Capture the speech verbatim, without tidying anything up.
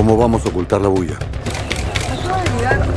¿Cómo vamos a ocultar la bulla? Acaba de llegar